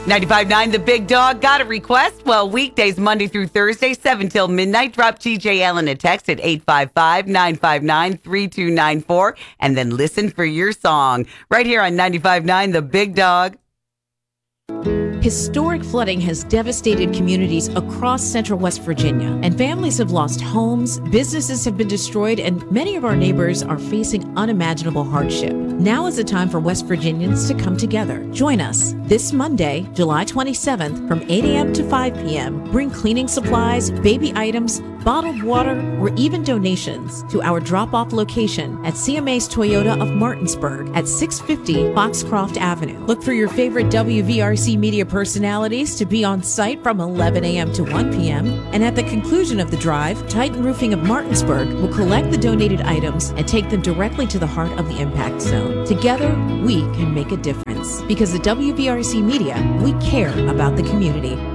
95.9 The Big Dog. Got a request? Well, weekdays Monday through Thursday, 7 till midnight. Drop TJ Allen a text at 855-959-3294 and then listen for your song right here on 95.9 The Big Dog. Historic flooding has devastated communities across central West Virginia, and families have lost homes, businesses have been destroyed, and many of our neighbors are facing unimaginable hardship. Now is the time for West Virginians to come together. Join us this Monday, July 27th from 8 a.m. to 5 p.m. Bring cleaning supplies, baby items, bottled water, or even donations to our drop-off location at CMA's Toyota of Martinsburg at 650 Foxcroft Avenue. Look for your favorite WVRC media personalities to be on site from 11 a.m. to 1 p.m. And at the conclusion of the drive, Titan Roofing of Martinsburg will collect the donated items and take them directly to the heart of the impact zone. Together, we can make a difference. Because at WVRC Media, we care about the community.